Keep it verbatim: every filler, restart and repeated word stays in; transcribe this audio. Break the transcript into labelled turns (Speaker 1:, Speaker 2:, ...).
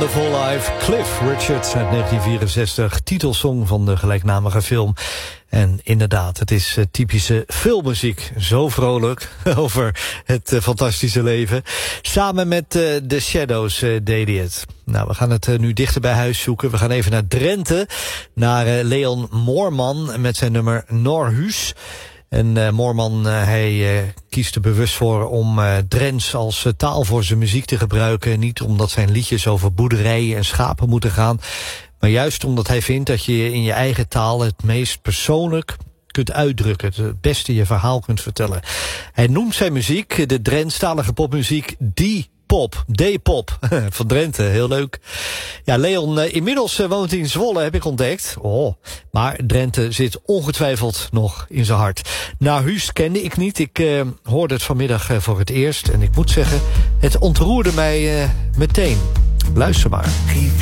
Speaker 1: Wonderful Life, Cliff Richard uit negentien vierenzestig, titelsong van de gelijknamige film. En inderdaad, het is uh, typische filmmuziek. Zo vrolijk over het uh, fantastische leven. Samen met uh, The Shadows uh, deed hij het. Nou, we gaan het uh, nu dichter bij huis zoeken. We gaan even naar Drenthe, naar uh, Leon Moorman met zijn nummer Norhuus. En uh, Moorman, uh, hij uh, kiest er bewust voor om uh, Drents als uh, taal voor zijn muziek te gebruiken. Niet omdat zijn liedjes over boerderijen en schapen moeten gaan, maar juist omdat hij vindt dat je in je eigen taal het meest persoonlijk kunt uitdrukken, het beste je verhaal kunt vertellen. Hij noemt zijn muziek, de Drentstalige popmuziek, die pop, D-pop van Drenthe, heel leuk. Ja, Leon, uh, inmiddels uh, woont hij in Zwolle, heb ik ontdekt. Oh, maar Drenthe zit ongetwijfeld nog in zijn hart. Norhuus kende ik niet, ik uh, hoorde het vanmiddag uh, voor het eerst. En ik moet zeggen, het ontroerde mij uh, meteen. Luister maar.